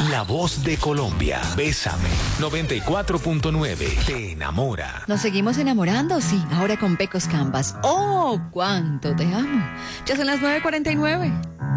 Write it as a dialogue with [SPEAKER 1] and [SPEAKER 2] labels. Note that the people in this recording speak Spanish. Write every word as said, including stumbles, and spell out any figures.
[SPEAKER 1] La voz de Colombia. Bésame. noventa y cuatro punto nueve. Te enamora.
[SPEAKER 2] ¿Nos seguimos enamorando? Sí, ahora con Pecos Canvas. ¡Oh, cuánto te amo! Ya son las nueve cuarenta y nueve.